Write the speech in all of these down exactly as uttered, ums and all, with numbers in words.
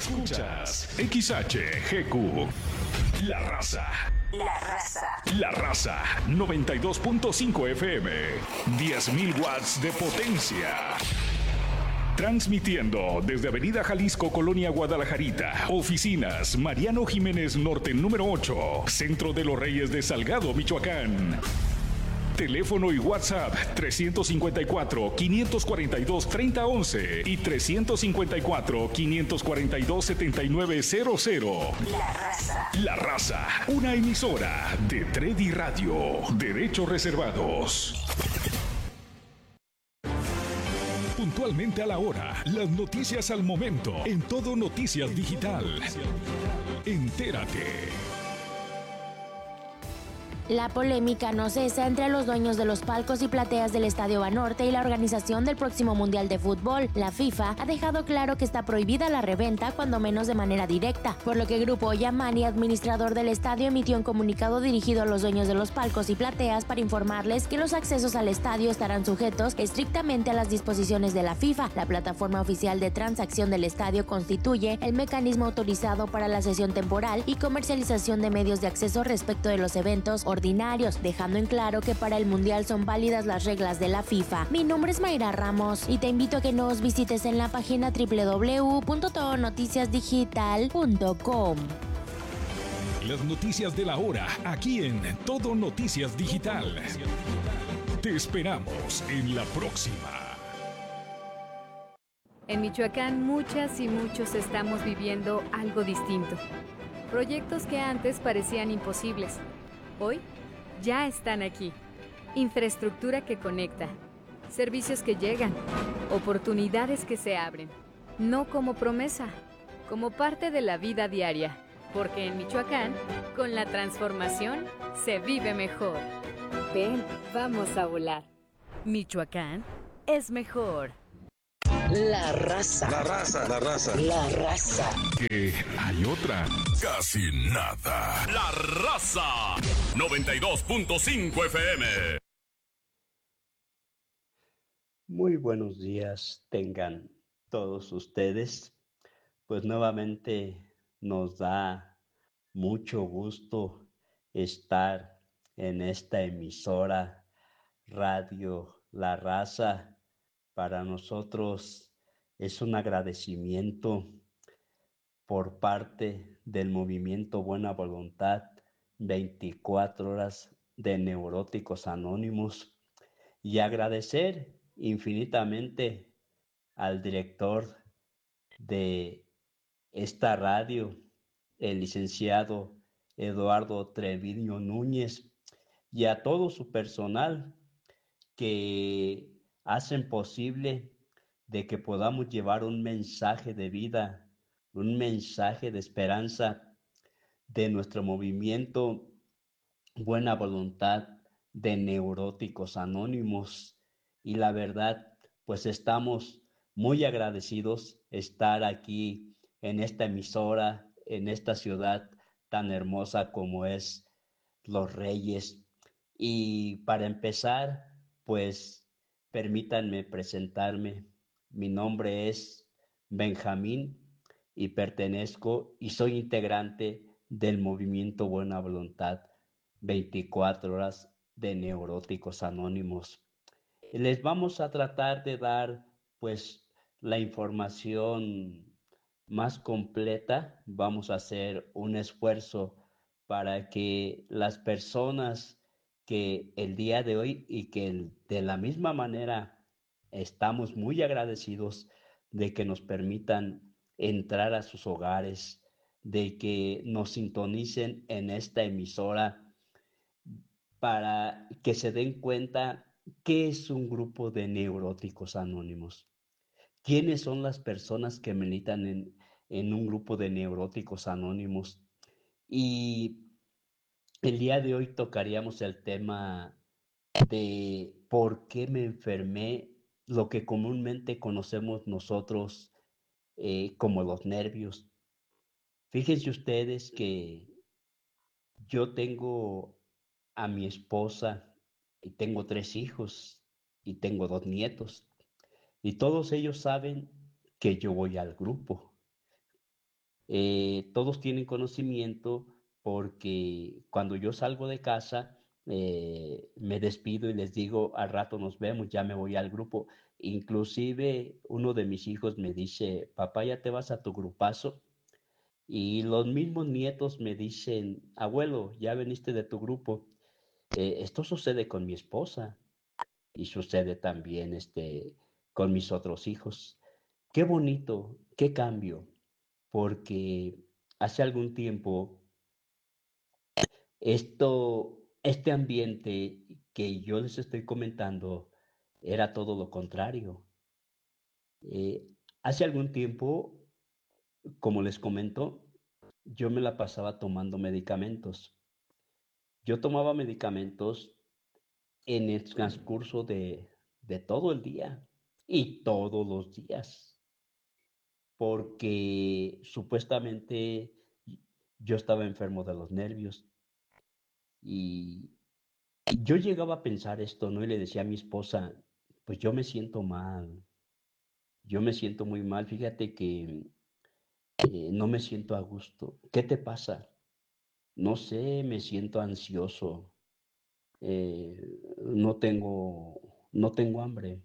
Escuchas X H G Q. La Raza. La Raza. La Raza. noventa y dos punto cinco F M. diez mil watts de potencia. Transmitiendo desde Avenida Jalisco, Colonia Guadalajarita. Oficinas Mariano Jiménez Norte número ocho. Centro de los Reyes de Salgado, Michoacán. Teléfono y WhatsApp trescientos cincuenta y cuatro, quinientos cuarenta y dos, treinta once y trescientos cincuenta y cuatro, quinientos cuarenta y dos, setenta y nueve cero cero. La Raza. La Raza, una emisora de Tredi Radio. Derechos reservados. Puntualmente a la hora, las noticias al momento, en Todo Noticias Digital. Entérate. La polémica no cesa entre los dueños de los palcos y plateas del Estadio Banorte y la organización del próximo Mundial de Fútbol. La FIFA ha dejado claro que está prohibida la reventa, cuando menos de manera directa, por lo que Grupo Yamani, administrador del estadio, emitió un comunicado dirigido a los dueños de los palcos y plateas para informarles que los accesos al estadio estarán sujetos estrictamente a las disposiciones de la FIFA. La plataforma oficial de transacción del estadio constituye el mecanismo autorizado para la cesión temporal y comercialización de medios de acceso respecto de los eventos ordinarios, dejando en claro que para el Mundial son válidas las reglas de la FIFA. Mi nombre es Mayra Ramos y te invito a que nos visites en la página doble u doble u doble u punto todo noticias digital punto com. Las noticias de la hora, aquí en Todo Noticias Digital. Te esperamos en la próxima. En Michoacán, muchas y muchos estamos viviendo algo distinto. Proyectos que antes parecían imposibles, hoy ya están aquí. Infraestructura que conecta, servicios que llegan, oportunidades que se abren. No como promesa, como parte de la vida diaria. Porque en Michoacán, con la transformación, se vive mejor. Ven, vamos a volar. Michoacán es mejor. La Raza. La Raza. La Raza. La Raza. Que hay otra. Casi nada. La Raza. noventa y dos punto cinco F M. Muy buenos días tengan todos ustedes. Pues nuevamente nos da mucho gusto estar en esta emisora Radio La Raza. Para nosotros es un agradecimiento por parte del movimiento Buena Voluntad veinticuatro horas de Neuróticos Anónimos, y agradecer infinitamente al director de esta radio, el licenciado Eduardo Treviño Núñez, y a todo su personal que hacen posible de que podamos llevar un mensaje de vida, un mensaje de esperanza de nuestro movimiento Buena Voluntad de Neuróticos Anónimos. Y la verdad, pues estamos muy agradecidos estar aquí en esta emisora, en esta ciudad tan hermosa como es Los Reyes. Y para empezar, pues permítanme presentarme. Mi nombre es Benjamín y pertenezco y soy integrante del movimiento Buena Voluntad veinticuatro horas de Neuróticos Anónimos. Les vamos a tratar de dar pues la información más completa. Vamos a hacer un esfuerzo para que las personas que el día de hoy y que de la misma manera estamos muy agradecidos de que nos permitan entrar a sus hogares, de que nos sintonicen en esta emisora, para que se den cuenta qué es un grupo de neuróticos anónimos, quiénes son las personas que militan en, en un grupo de neuróticos anónimos. Y el día de hoy tocaríamos el tema de por qué me enfermé, lo que comúnmente conocemos nosotros eh, como los nervios. Fíjense ustedes que yo tengo a mi esposa y tengo tres hijos y tengo dos nietos, y todos ellos saben que yo voy al grupo. Eh, todos tienen conocimiento porque cuando yo salgo de casa, eh, me despido y les digo, al rato nos vemos, ya me voy al grupo. Inclusive uno de mis hijos me dice, papá, ¿ya te vas a tu grupazo? Y los mismos nietos me dicen, abuelo, ya veniste de tu grupo. Eh, esto sucede con mi esposa y sucede también este, con mis otros hijos. Qué bonito, qué cambio, porque hace algún tiempo esto, este ambiente que yo les estoy comentando era todo lo contrario. Eh, Hace algún tiempo, como les comento, yo me la pasaba tomando medicamentos. Yo tomaba medicamentos en el transcurso de, de todo el día y todos los días, porque supuestamente yo estaba enfermo de los nervios y yo llegaba a pensar esto, ¿no? Y le decía a mi esposa, pues yo me siento mal, yo me siento muy mal, fíjate que eh, no me siento a gusto. ¿Qué te pasa? No sé, me siento ansioso, eh, no tengo, no tengo hambre.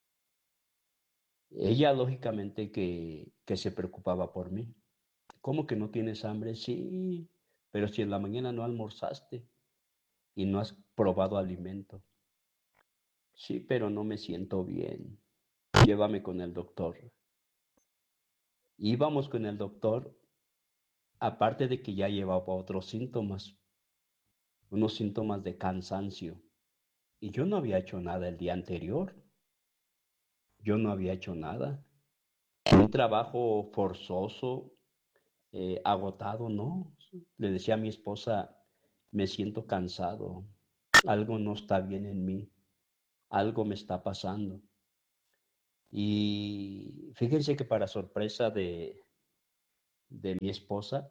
Ella lógicamente que, que se preocupaba por mí. ¿Cómo que no tienes hambre? Sí, pero si en la mañana no almorzaste y no has probado alimento. Sí, pero no me siento bien. Llévame con el doctor. Íbamos con el doctor, aparte de que ya llevaba otros síntomas, unos síntomas de cansancio. Y yo no había hecho nada el día anterior. Yo no había hecho nada. Un trabajo forzoso, eh, agotado, no. Le decía a mi esposa, me siento cansado, algo no está bien en mí, algo me está pasando. Y fíjense que para sorpresa de, de mi esposa,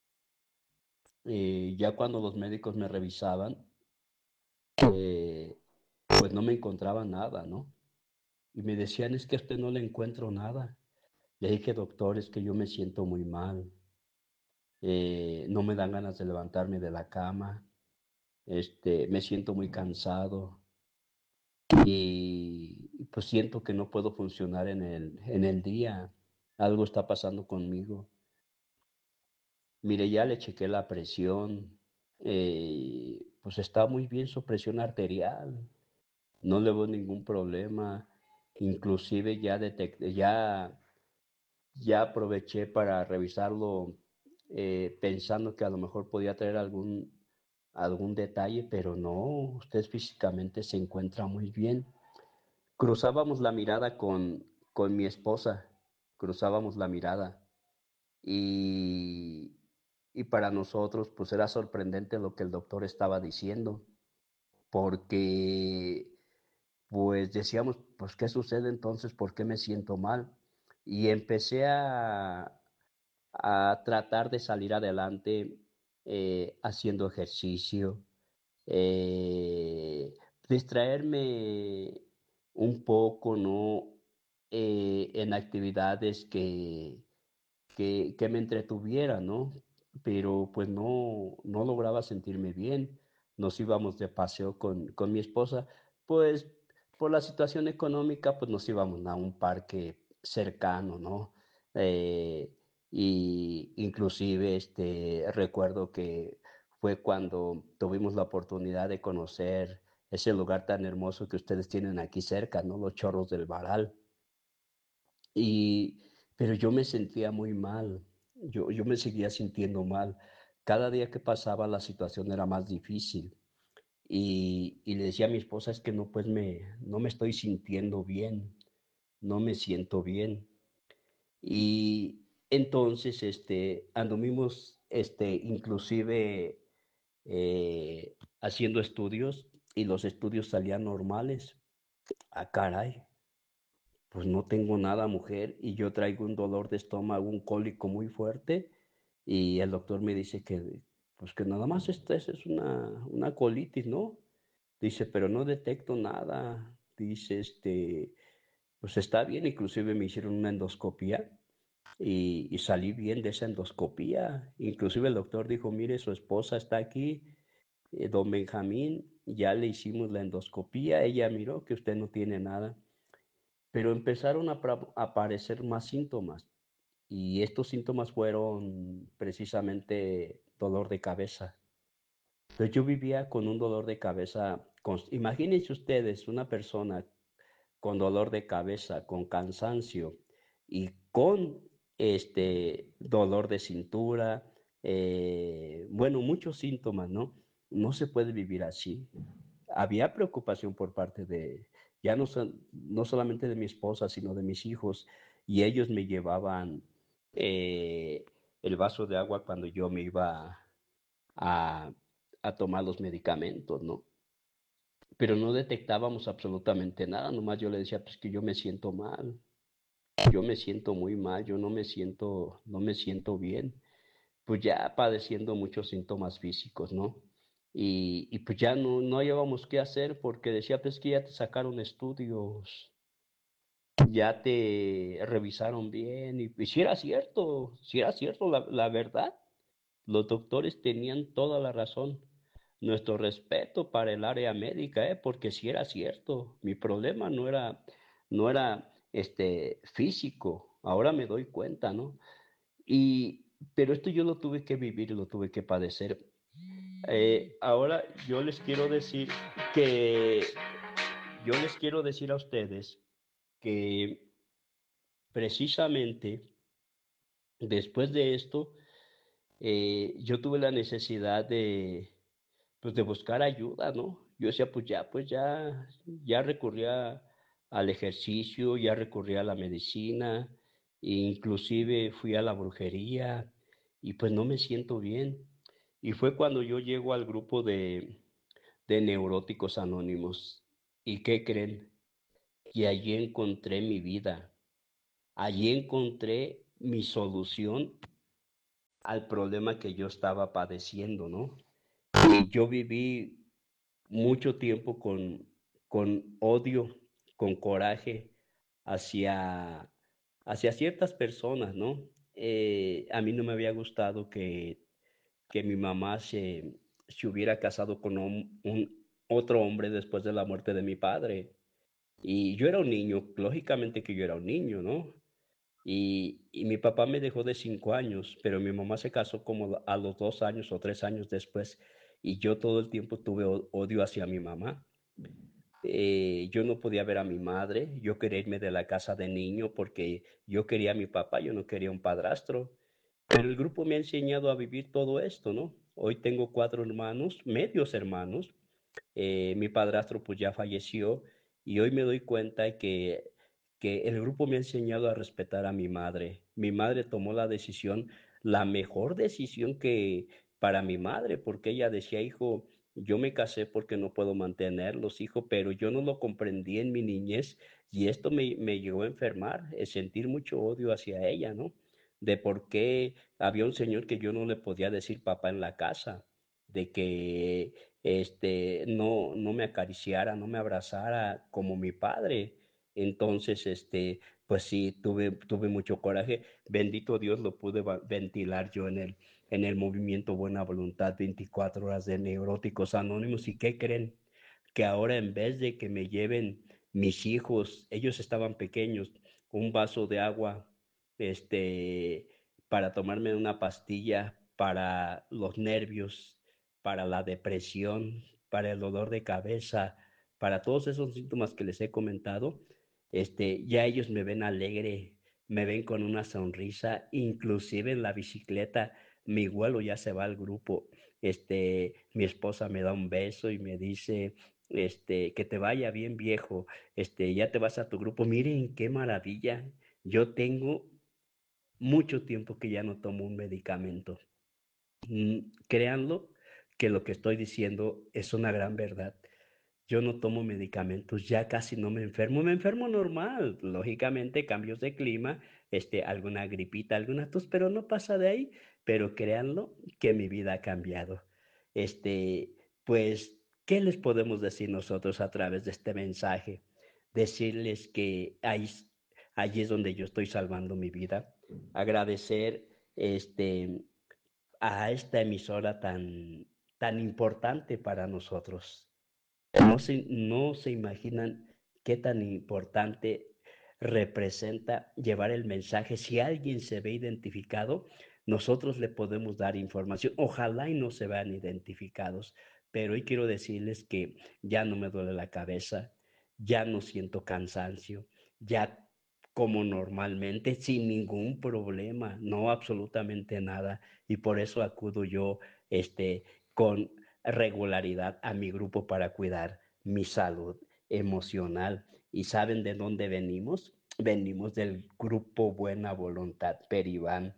eh, ya cuando los médicos me revisaban, eh, pues no me encontraban nada, ¿no? Y me decían, es que a usted no le encuentro nada. Le dije, doctor, es que yo me siento muy mal, eh, no me dan ganas de levantarme de la cama, este, me siento muy cansado y pues siento que no puedo funcionar en el, en el día. Algo está pasando conmigo. Mire, ya le chequé la presión, eh, pues está muy bien su presión arterial, no le veo ningún problema. Inclusive ya detecté, ya, ya aproveché para revisarlo, eh, pensando que a lo mejor podía traer algún, algún detalle, pero no, usted físicamente se encuentra muy bien. Cruzábamos la mirada con, con mi esposa, cruzábamos la mirada y, y para nosotros pues era sorprendente lo que el doctor estaba diciendo, porque pues decíamos, pues ¿qué sucede entonces? ¿Por qué me siento mal? Y empecé a, a tratar de salir adelante, eh, haciendo ejercicio, eh, distraerme un poco, ¿no? Eh, en actividades que, que, que me entretuviera, ¿no? Pero pues no, no lograba sentirme bien. Nos íbamos de paseo con, con mi esposa, pues por la situación económica, pues nos íbamos a un parque cercano, ¿no? Eh, y inclusive este, recuerdo que fue cuando tuvimos la oportunidad de conocer ese lugar tan hermoso que ustedes tienen aquí cerca, ¿no? Los Chorros del Varal. Y, pero yo me sentía muy mal, yo, yo me seguía sintiendo mal. Cada día que pasaba la situación era más difícil y, y le decía a mi esposa, es que no, pues me, no me estoy sintiendo bien, no me siento bien. Y entonces, este, anduvimos, este, inclusive eh, haciendo estudios y los estudios salían normales. Ah, caray, pues no tengo nada, mujer, y yo traigo un dolor de estómago, un cólico muy fuerte, y el doctor me dice que, pues que nada más esta es es una, una colitis, ¿no? Dice, pero no detecto nada. Dice, este, pues está bien, inclusive me hicieron una endoscopia y, y salí bien de esa endoscopía. Inclusive el doctor dijo, mire, su esposa está aquí, eh, don Benjamín, ya le hicimos la endoscopía, ella miró que usted no tiene nada, pero empezaron a pra- a aparecer más síntomas y estos síntomas fueron precisamente dolor de cabeza. Entonces yo vivía con un dolor de cabeza. const- Imagínense ustedes una persona con dolor de cabeza, con cansancio y con este dolor de cintura, eh, bueno, muchos síntomas, ¿no? No se puede vivir así. Había preocupación por parte de, ya no, son- no solamente de mi esposa, sino de mis hijos, y ellos me llevaban eh, el vaso de agua cuando yo me iba a, a tomar los medicamentos, ¿no? Pero no detectábamos absolutamente nada, nomás yo le decía, pues que yo me siento mal, yo me siento muy mal, yo no me siento, no me siento bien, pues ya padeciendo muchos síntomas físicos, ¿no? Y, y pues ya no, no hallábamos qué hacer porque decía, pues que ya te sacaron estudios, ya te revisaron bien, y, y si era cierto, si era cierto la, la verdad, los doctores tenían toda la razón. Nuestro respeto para el área médica, ¿eh? Porque si era cierto, mi problema no era, no era este, físico, ahora me doy cuenta, ¿no? Y, pero esto yo lo tuve que vivir y lo tuve que padecer. Eh, ahora yo les quiero decir que, yo les quiero decir a ustedes que precisamente después de esto, eh, yo tuve la necesidad de, pues de buscar ayuda, ¿no? Yo decía, pues ya, pues ya, ya recurría al ejercicio, ya recurría a la medicina, e inclusive fui a la brujería y pues no me siento bien. Y fue cuando yo llego al grupo de, de neuróticos anónimos. ¿Y qué creen? Que allí encontré mi vida, allí encontré mi solución al problema que yo estaba padeciendo, ¿no? Y yo viví mucho tiempo con, con odio, con coraje hacia, hacia ciertas personas, ¿no? Eh, a mí no me había gustado que, que mi mamá se, se hubiera casado con un, un otro hombre después de la muerte de mi padre. Y yo era un niño, lógicamente que yo era un niño, ¿no? Y, y mi papá me dejó de cinco años, pero mi mamá se casó como a los dos años o tres años después, y yo todo el tiempo tuve odio hacia mi mamá. Eh, yo no podía ver a mi madre, yo quería irme de la casa de niño porque yo quería a mi papá, yo no quería un padrastro. Pero el grupo me ha enseñado a vivir todo esto, ¿no? Hoy tengo cuatro hermanos, medios hermanos. Eh, mi padrastro pues ya falleció y hoy me doy cuenta que, que el grupo me ha enseñado a respetar a mi madre. Mi madre tomó la decisión, la mejor decisión que para mi madre, porque ella decía, hijo, yo me casé porque no puedo mantenerlos, hijo, pero yo no lo comprendí en mi niñez y esto me, me llegó a enfermar, es sentir mucho odio hacia ella, ¿no? De por qué había un señor que yo no le podía decir papá en la casa, de que este, no, no me acariciara, no me abrazara como mi padre. Entonces, este, pues sí, tuve, tuve mucho coraje. Bendito Dios, lo pude ventilar yo en el, en el movimiento Buena Voluntad, veinticuatro horas de Neuróticos Anónimos. ¿Y qué creen? Que ahora en vez de que me lleven mis hijos, ellos estaban pequeños, un vaso de agua, este, para tomarme una pastilla para los nervios, para la depresión, para el dolor de cabeza, para todos esos síntomas que les he comentado, este, ya ellos me ven alegre, me ven con una sonrisa, inclusive en la bicicleta, mi vuelo ya se va al grupo, este, mi esposa me da un beso y me dice, este, que te vaya bien viejo, este, ya te vas a tu grupo, miren qué maravilla, yo tengo mucho tiempo que ya no tomo un medicamento. Mm, créanlo que lo que estoy diciendo es una gran verdad. Yo no tomo medicamentos, ya casi no me enfermo, me enfermo normal, lógicamente cambios de clima, este, alguna gripita, alguna tos, pero no pasa de ahí, pero créanlo que mi vida ha cambiado. Este, pues, ¿qué les podemos decir nosotros a través de este mensaje? Decirles que ahí, allí es donde yo estoy salvando mi vida. agradecer este, a esta emisora tan, tan importante para nosotros. No se, no se imaginan qué tan importante representa llevar el mensaje. Si alguien se ve identificado, nosotros le podemos dar información. Ojalá y no se vean identificados, pero hoy quiero decirles que ya no me duele la cabeza, ya no siento cansancio, ya como normalmente, sin ningún problema, no absolutamente nada. Y por eso acudo yo este, con regularidad a mi grupo para cuidar mi salud emocional. ¿Y saben de dónde venimos? Venimos del grupo Buena Voluntad Peribán.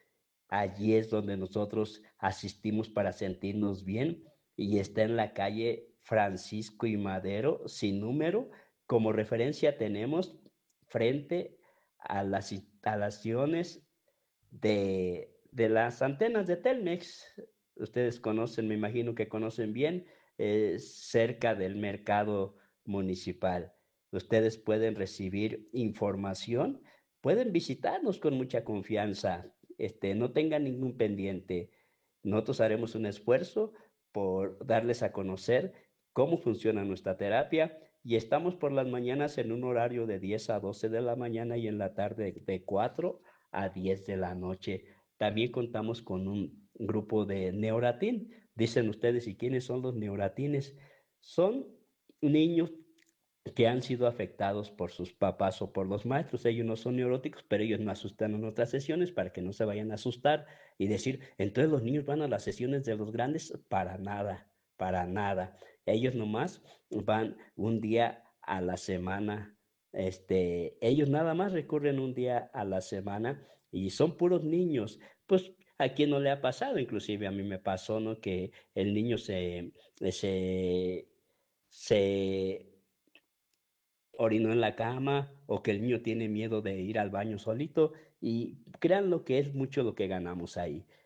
Allí es donde nosotros asistimos para sentirnos bien y está en la calle Francisco y Madero, sin número. Como referencia tenemos frente a las instalaciones de, de las antenas de Telmex. Ustedes conocen, me imagino que conocen bien, eh, cerca del mercado municipal. Ustedes pueden recibir información, pueden visitarnos con mucha confianza, este, no tengan ningún pendiente. Nosotros haremos un esfuerzo por darles a conocer cómo funciona nuestra terapia y estamos por las mañanas en un horario de diez a doce de la mañana y en la tarde de cuatro a diez de la noche. También contamos con un grupo de Neoratín. Dicen ustedes, ¿y quiénes son los Neoratines? Son niños que han sido afectados por sus papás o por los maestros. Ellos no son neuróticos, pero ellos no asustan en otras sesiones para que no se vayan a asustar y decir, entonces los niños van a las sesiones de los grandes. Para nada, para nada. Ellos nomás van un día a la semana. Este, ellos nada más recurren un día a la semana y son puros niños. Pues a quien no le ha pasado, inclusive a mí me pasó, ¿no? Que el niño se, se, se orinó en la cama o que el niño tiene miedo de ir al baño solito y crean lo que es mucho lo que ganamos ahí.